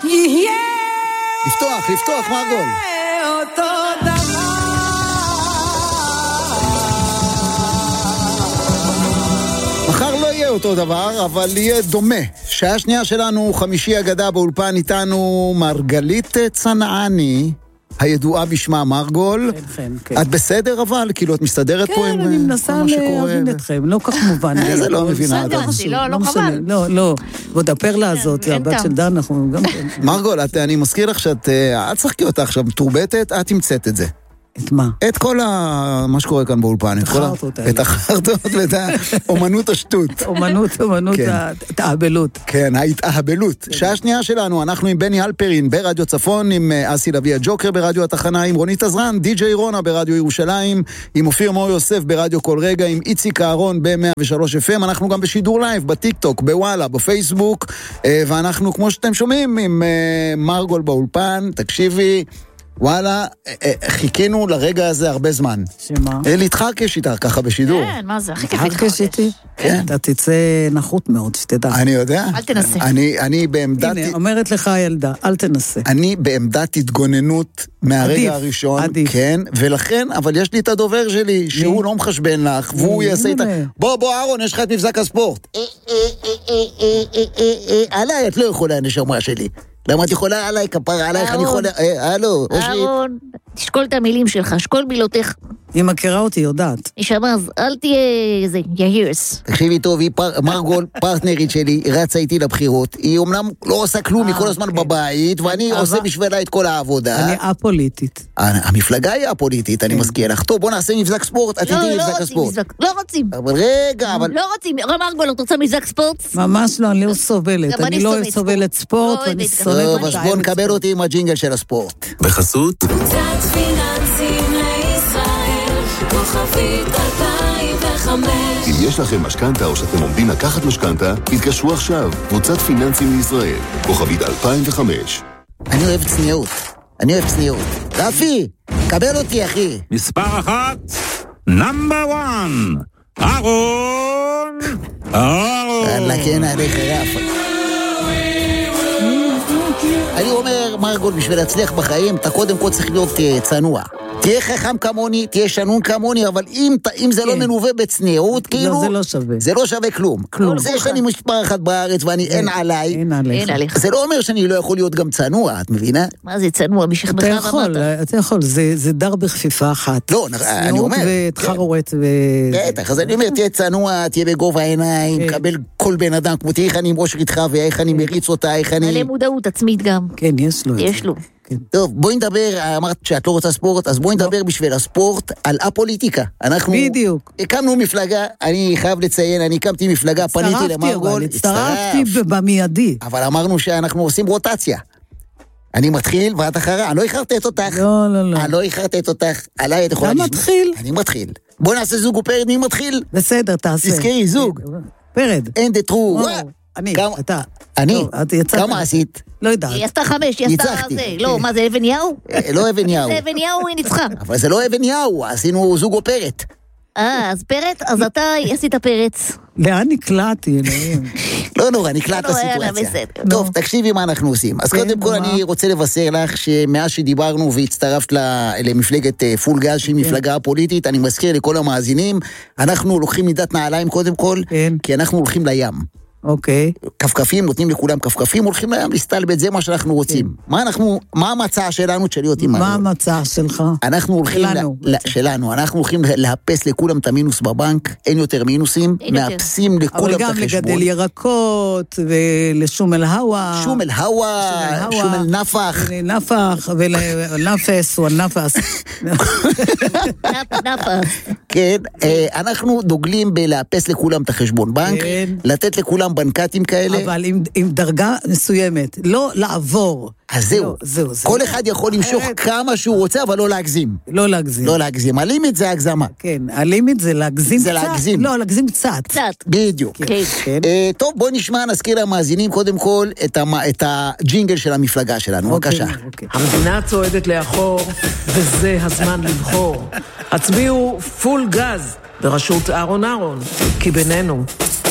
יהיה לפתוח מרגול. אותו דבר. מחר לא יהיה אותו דבר, אבל יהיה דומה. שעה שנייה שלנו, חמישי אגדה באולפן איתנו מרגלית צנעני, הידועה בשמה מרגול. כן. את בסדר אבל? כאילו את מסתדרת פה עם כן, אני מנסה להבין אתכם, לא כך מובן. זה לא מבינה. לא חבל. לא, ועוד הפרלה הזאת, הבת של דן, אנחנו גם... מרגול, אני מזכיר לך שאת, אל תשחקי אותה עכשיו, תורבטת, את תמצאת את זה. את מה? את כל מה שקורה כאן באולפן. את החרטות ואת האומנות השטות. אומנות ההתאהבלות. כן, ההתאהבלות. שעה שנייה שלנו, אנחנו עם בני אלפרין ברדיו צפון, עם אסי לוי הג'וקר ברדיו התחנה, עם רונית עזרן, די.ג'יי רונה ברדיו ירושלים, עם אופיר מור יוסף ברדיו כל רגע, עם איציק אהרון ב-103 FM, אנחנו גם בשידור לייב, בטיק טוק, בוואלה, בפייסבוק, ואנחנו, כמו שאתם שומעים, עם מרגול באולפן, תקשיבי, וואלה, חיכינו לרגע הזה הרבה זמן. שמה? להתחרקש איתך ככה בשידור. כן, מה זה? הכי כיף להתחרקש איתי? כן. אתה תצא נחות מאוד, שתדע. אני יודע. אל תנסה. אני בעמדת... הנה, אומרת לך הילדה, אל תנסה. אני בעמדת התגוננות מהרגע הראשון. עדיף. כן, ולכן, אבל יש לי את הדובר שלי, שהוא לא מחשבן לך, והוא יעשה את ה... בוא, אהרון, יש לך את מבזק הספורט. עליי, את לא יכולה, הנשמה שלי. למה את יכולה עליי, כפרה עלייך, אני יכולה... הלו, אהרון, תשקול את המילים שלך, שקול מילותיך. היא מכירה אותי, יודעת. נשמה, אז אל תהיה איזה יהירס. תקשיבי טוב, מרגול, פרטנרית שלי, רצה איתי לבחירות. היא אומנם לא עושה כלום, היא כל הזמן בבית, ואני עושה בשבילה את כל העבודה. אני אפוליטית. המפלגה היא הפוליטית, אני מזכיר לך. טוב, בוא נעשה מבזק ספורט, את תדעי מבזק הספורט. לא רוצים. אבל רגע, אבל... לא רוצים. מרגול, את רוצה מבזק ספורט? ממש לא, אני לא סובלת. אני לא סובלת ספורט, ואני שונאת טוב, אז בוא נקבל אותי עם הג'ינגל של הספורט. בחסות קבוצת פיננסים לישראל, כוכבית 2005. אם יש לכם משכנתה או שאתם עומדים לקחת משכנתה, התקשרו עכשיו. קבוצת פיננסים לישראל, כוכבית 2005. אני אוהב צניעות. רפי, קבל אותי, אחי. מספר 1, נאמבר 1, אהרון. אללה, כן, עליך רף. אני אומר, מרגול, בשביל להצליח בחיים, אתה קודם כל צריך להיות צנוע. תהיה חכם כמוני, תהיה שנון כמוני, אבל אם זה לא מנווה בצניעות, כאילו... זה לא שווה. זה לא שווה כלום. זה שאני מספר אחת בארץ ואני אין עליי. אין עליך. זה לא אומר שאני לא יכול להיות גם צנוע, את מבינה? מה זה צנוע? משכבך ומטה. אתה יכול, זה דר בכפיפה אחת. לא, אני אומר. צניעות ותחרורת בטח, אז אני אומר, תהיה צנוע, תהיה בגובה העיניים, קבל כל בן אדם, כמו תהיה איך אני עם ראש ריתך, ואיך אני מריץ אותה, איך אני... עלי מודעות עצמית גם. כן, יש לו. טוב, בואי נדבר, אמרת שאת לא רוצה ספורט, אז בואי נדבר בשביל הספורט על הפוליטיקה. אנחנו בדיוק. הקמנו מפלגה, אני חייב לציין, אני הקמתי מפלגה, פניתי למרגול. הצטרפתי במיידי. אבל אמרנו שאנחנו עושים רוטציה. אני מתחיל ואת אחרה, אני לא איחרתי אותך. לא. אני לא איחרתי אותך, עליי את יכולה אתה מתחיל? אני מתחיל. בוא נעשה זוג ופרד, מי מתחיל? בסדר, תעשה. תזכרי, זוג. פרד. אין דה טרו. אתה. אני? כמה עשית? לא יודעת. היא עשתה 5, היא עשתה זה. לא, מה זה, אבניהו? לא אבניהו. זה אבניהו, היא ניצחה. אבל זה לא אבניהו, עשינו זוג או פרט. אז פרץ? אז אתה עשית פרץ. לאן נקלעתי, אלוהים? לא נורא, נקלעת הסיטואציה. טוב, תקשיבי מה אנחנו עושים. אז קודם כל אני רוצה לבשר לך שמאז שדיברנו והצטרפת למפלגת פול גז, שהיא מפלגה פוליטית, אני מזכיר לכל המאזינים, אנחנו לוקחים מידת נעליים קודם כל, כי אנחנו הולכים לים. אוקיי. כפכפים, נותנים לכולם כפכפים, הולכים לים להסתלבט, זה מה שאנחנו רוצים. מה המצע שלנו? תשאלי אותי מה. מה המצע שלך? אנחנו הולכים שלנו, אנחנו הולכים להפס לכולם את המינוס בבנק, אין יותר מינוסים, מאפסים לכולם את החשבון. אבל גם לגדל ירקות ולשום אל הווה. שום אל הווה, שום אל נפח. נפח ולנפס או הנפס. נפס. כן, אנחנו דוגלים בלהפס לכולם את החשבון בנק, לתת לכולם בנקטים כאלה. אבל עם דרגה מסוימת, לא לעבור. אז זהו. כל אחד יכול למשוך כמה שהוא רוצה, אבל לא להגזים. לא להגזים. לא להגזים. הלימיט זה הגזמה. כן, הלימיט זה להגזים קצת. זה להגזים. לא, להגזים קצת. בדיוק. טוב, בואו נשמע, נזכיר למאזינים קודם כל את הג'ינגל של המפלגה שלנו. בבקשה. המדינה צועדת לאחור, וזה הזמן לבחור. הצביעו פול גז בראשות אהרון, כי בינינו